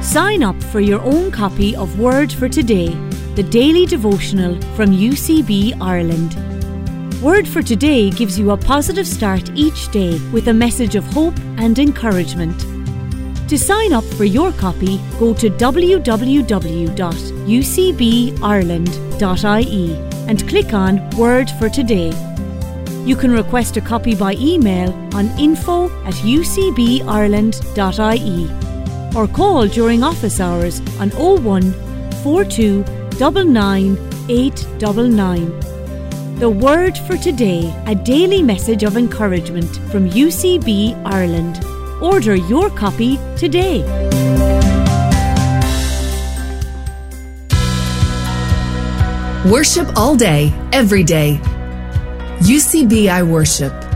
Sign up for your own copy of Word for Today, the daily devotional from UCB Ireland. Word for Today gives you a positive start each day with a message of hope and encouragement. To sign up for your copy, go to www.ucbireland.ie and click on Word for Today. You can request a copy by email on info@ucbireland.ie or call during office hours on 01 42 99 899. The Word for Today, a daily message of encouragement from UCB Ireland. Order your copy today. Worship all day, every day. UCB I Worship.